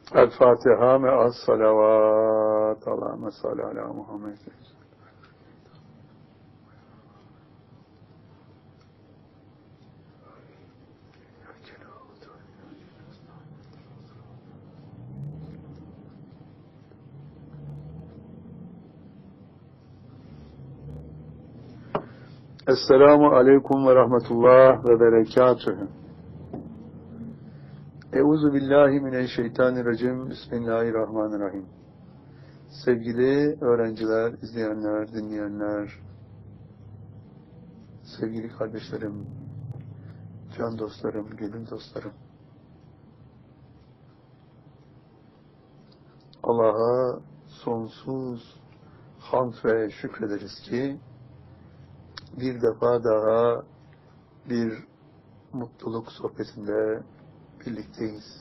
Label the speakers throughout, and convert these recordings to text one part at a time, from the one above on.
Speaker 1: El Fatiha me'as salavat. Allahümme salli ala Muhammed. Esselamu aleyküm ve rahmetullah ve berekatühü. Euzu billahi mineşşeytanirracim. Bismillahirrahmanirrahim. Sevgili öğrenciler, izleyenler, dinleyenler, sevgili kardeşlerim, can dostlarım, gönül dostlarım. Allah'a sonsuz hamd ve şükrederiz ki bir defa daha bir mutluluk sohbetinde birlikteyiz.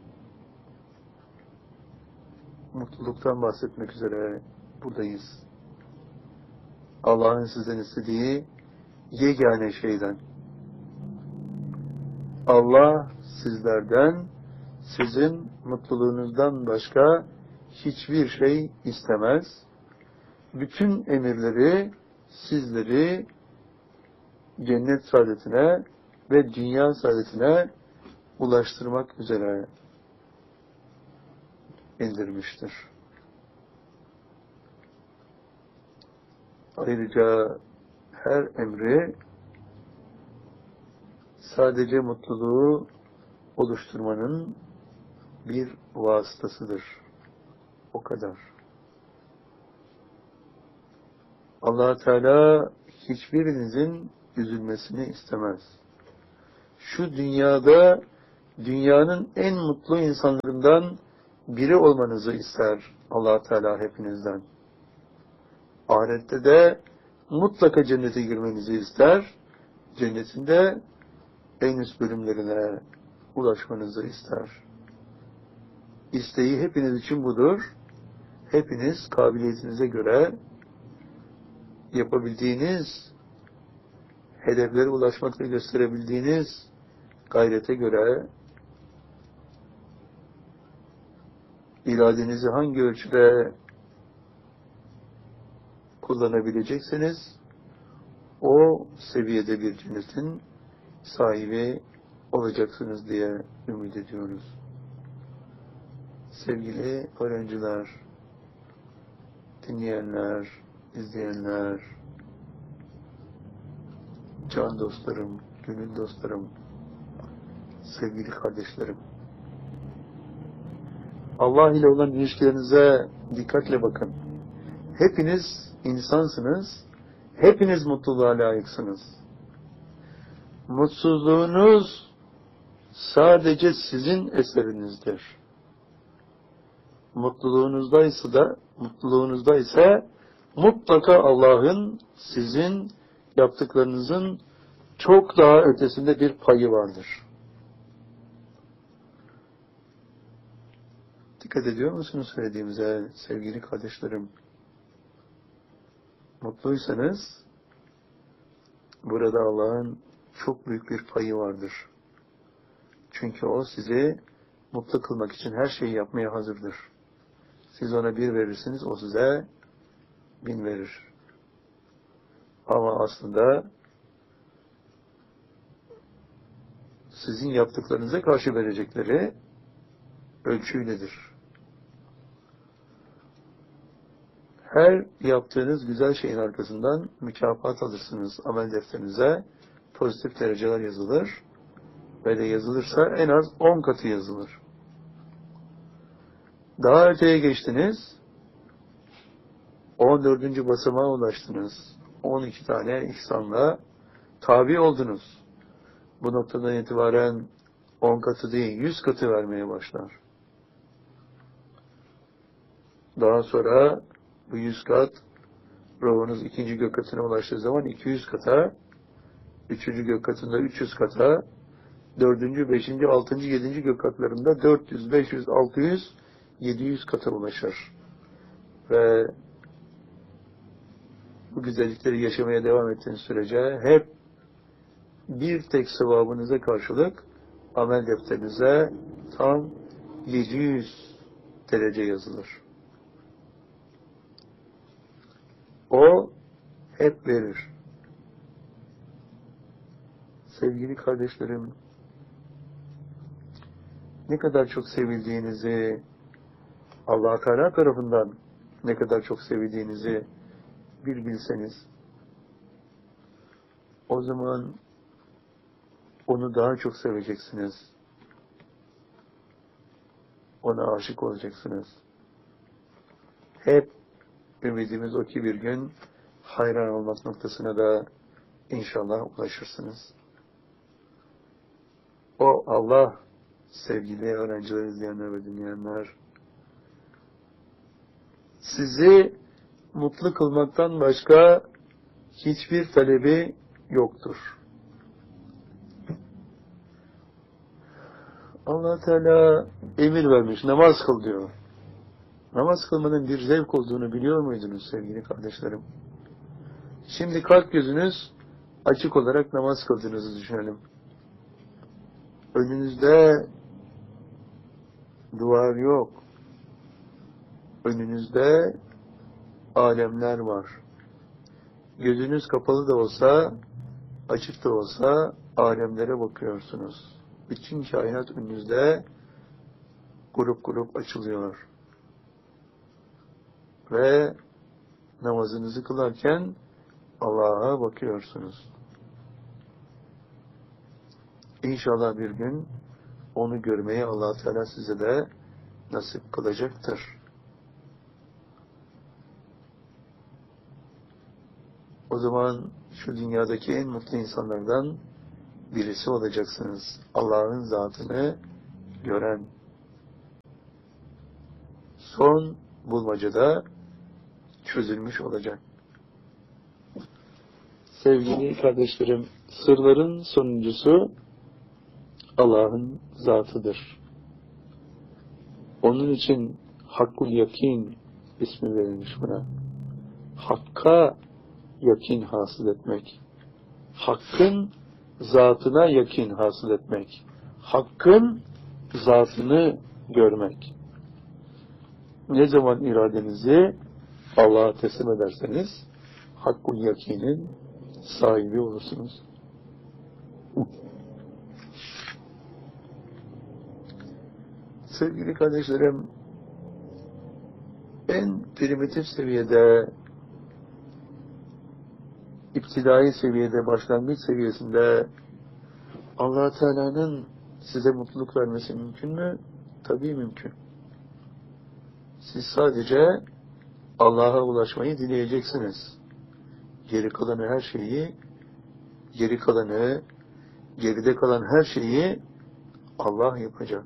Speaker 1: Mutluluktan bahsetmek üzere buradayız. Allah'ın sizden istediği yegane şeyden. Allah sizlerden, sizin mutluluğunuzdan başka hiçbir şey istemez. Bütün emirleri sizleri cennet saadetine ve dünya saadetine ulaştırmak üzere indirmiştir. Ayrıca her emri sadece mutluluğu oluşturmanın bir vasıtasıdır. O kadar. Allah Teala hiçbirinizin üzülmesini istemez. Şu dünyada dünyanın en mutlu insanlarından biri olmanızı ister Allah Teala hepinizden. Ahirette de mutlaka cennete girmenizi ister. Cennetinde en üst bölümlerine ulaşmanızı ister. İsteği hepiniz için budur. Hepiniz kabiliyetinize göre yapabildiğiniz, hedeflere ulaşmakta gösterebildiğiniz gayrete göre iradenizi hangi ölçüde kullanabilecekseniz o seviyede bir cennetin sahibi olacaksınız diye ümit ediyoruz. Sevgili öğrenciler, dinleyenler, izleyenler, can dostlarım, gönül dostlarım, sevgili kardeşlerim. Allah ile olan ilişkilerinize dikkatle bakın. Hepiniz insansınız, hepiniz mutluluğa layıksınız. Mutsuzluğunuz sadece sizin eserinizdir. Mutluluğunuzda ise mutlaka Allah'ın sizin yaptıklarınızın çok daha ötesinde bir payı vardır. Dikkat ediyor musunuz söylediğimize sevgili kardeşlerim? Mutluysanız burada Allah'ın çok büyük bir payı vardır. Çünkü o sizi mutlu kılmak için her şeyi yapmaya hazırdır. Siz ona 1 verirsiniz, o size 1000 verir. Ama aslında sizin yaptıklarınıza karşı verecekleri ölçüyledir. Her yaptığınız güzel şeyin arkasından mükafat alırsınız. Amel defterinize pozitif dereceler yazılır ve de yazılırsa en az 10 katı yazılır. Daha öteye geçtiniz, 14. basamağa ulaştınız. 12 tane ihsanla tabi oldunuz. Bu noktadan itibaren 10 katı değil, 100 katı vermeye başlar. Daha sonra bu 100 kat, ruhunuz 2. gök katına ulaştığı zaman 200 kata, 3. gök katında 300 kata, 4., 5., 6., 7. gök katlarında 400, 500, 600, 700 kata ulaşır. Ve bu güzellikleri yaşamaya devam ettiğiniz sürece hep bir tek sevabınıza karşılık amel defterinize tam 700 derece yazılır. O hep verir. Sevgili kardeşlerim, ne kadar çok sevildiğinizi, Allah Teala tarafından ne kadar çok sevildiğinizi bir bilseniz, o zaman onu daha çok seveceksiniz. Ona aşık olacaksınız. Hep ümidimiz o ki bir gün hayran olmak noktasına da inşallah ulaşırsınız. O Allah, sevgili öğrenciler, izleyenler ve dinleyenler, sizi mutlu kılmaktan başka hiçbir talebi yoktur. Allah Teala emir vermiş, namaz kıl diyor. Namaz kılmanın bir zevk olduğunu biliyor muydunuz sevgili kardeşlerim? Şimdi kalp gözünüz açık olarak namaz kıldığınızı düşünelim. Önünüzde duvar yok. Önünüzde alemler var. Gözünüz kapalı da olsa, açık da olsa alemlere bakıyorsunuz. Bütün kainat önünüzde grup grup açılıyor. Ve namazınızı kılarken Allah'a bakıyorsunuz. İnşallah bir gün onu görmeyi Allah Teala size de nasip kılacaktır. O zaman şu dünyadaki en mutlu insanlardan birisi olacaksınız. Allah'ın zatını gören. Son bulmacada çözülmüş olacak. Sevgili kardeşlerim, sırların sonuncusu Allah'ın zatıdır. Onun için Hakkul Yakin ismi verilmiş buna. Hakka yakin hasıl etmek. Hakkın zatına yakin hasıl etmek. Hakkın zatını görmek. Ne zaman iradenizi Allah'a teslim ederseniz Hakkul Yakin'in sahibi olursunuz. Sevgili kardeşlerim, en primitif seviyede, iptidai seviyede, başlangıç seviyesinde Allah Teala'nın size mutluluk vermesi mümkün mü? Tabii mümkün. Siz sadece Allah'a ulaşmayı dileyeceksiniz. Geride kalan her şeyi Allah yapacak.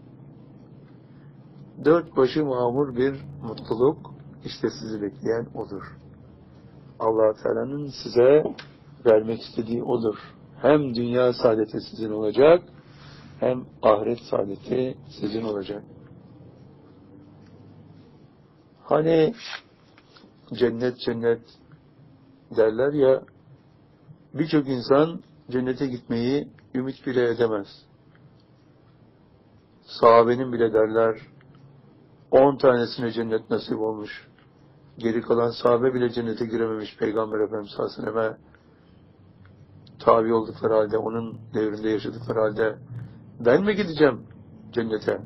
Speaker 1: Dört başı mamur bir mutluluk işte sizi bekleyen odur. Allah Teala'nın size vermek istediği odur. Hem dünya saadeti sizin olacak, hem ahiret saadeti sizin olacak. Hani cennet cennet derler ya, birçok insan cennete gitmeyi ümit bile edemez. Sahabenin bile derler, 10 tanesine cennet nasip olmuş. Geri kalan sahabe bile cennete girememiş Peygamber Efendimiz sallallahu aleyhi ve selleme tabi oldukları halde, onun devrinde yaşadıkları halde ben mi gideceğim cennete?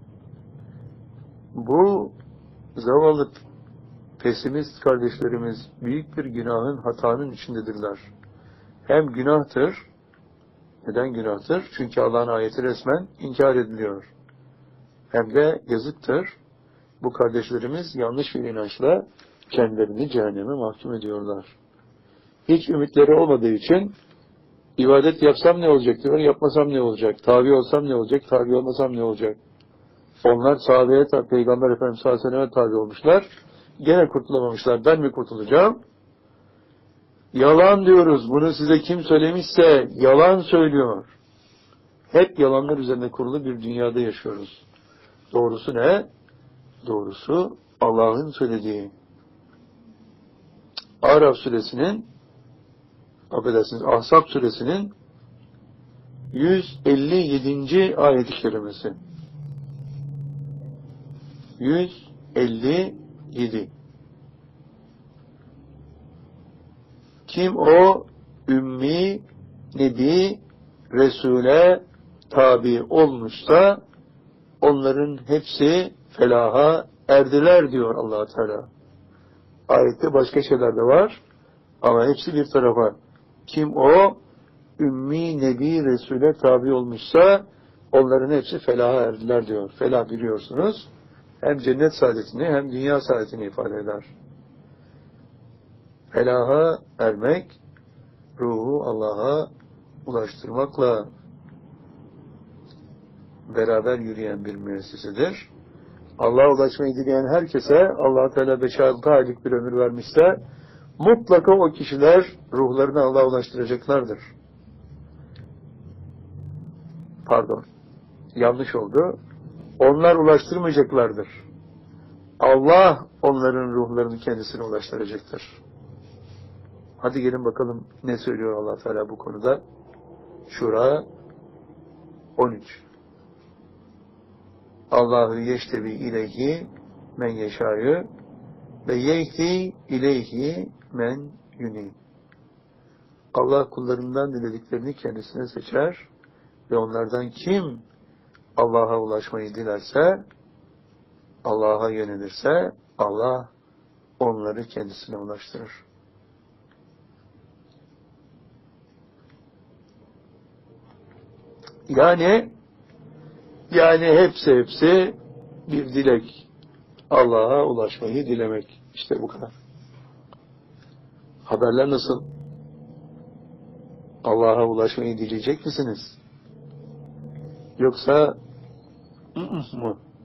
Speaker 1: Bu zavallı pesimist kardeşlerimiz büyük bir günahın, hatanın içindedirler. Hem günahtır, neden günahtır? Çünkü Allah'ın ayeti resmen inkar ediliyor. Hem de yazıktır. Bu kardeşlerimiz yanlış bir inançla kendilerini cehenneme mahkum ediyorlar. Hiç ümitleri olmadığı için ibadet yapsam ne olacak diyor, yapmasam ne olacak? Tabi olsam ne olacak, tabi olmasam ne olacak? Onlar sahabeye, Peygamber Efendimiz sallallahu aleyhi ve sellem'e tabi olmuşlar. Gene kurtulamamışlar. Ben mi kurtulacağım? Yalan diyoruz. Bunu size kim söylemişse yalan söylüyor. Hep yalanlar üzerine kurulu bir dünyada yaşıyoruz. Doğrusu ne? Doğrusu Allah'ın söylediği. Araf suresinin, Ahzab suresinin 157. ayet-i kerimesi. 157. Kim o ümmi Nebi Resul'e tabi olmuşsa onların hepsi felaha erdiler diyor Allah Teala. Ayette başka şeyler de var ama hepsi bir tarafa. Kim o ümmi Nebi Resul'e tabi olmuşsa onların hepsi felaha erdiler diyor. Felah biliyorsunuz hem cennet saadetini hem dünya saadetini ifade eder. Felaha ermek, ruhu Allah'a ulaştırmakla beraber yürüyen bir müessesedir. Allah'a ulaşmayı dileyen herkese Allah Teala 5-6 aylık bir ömür vermişse mutlaka o kişiler ruhlarını Allah'a ulaştıracaklardır. Pardon, yanlış oldu. Onlar ulaştırmayacaklardır. Allah onların ruhlarını kendisine ulaştıracaktır. Hadi gelin bakalım ne söylüyor Allah Teala bu konuda. Şura 13. Allahu yeştebi ileyhi men yeşâ'yü ve yehdi ileyhi men yunîb. Allah kullarından dilediklerini kendisine seçer ve onlardan kim Allah'a ulaşmayı dilerse, Allah'a yönelirse Allah onları kendisine ulaştırır. Yani hepsi bir dilek. Allah'a ulaşmayı dilemek. İşte bu kadar. Haberler nasıl? Allah'a ulaşmayı dileyecek misiniz? Yoksa mı?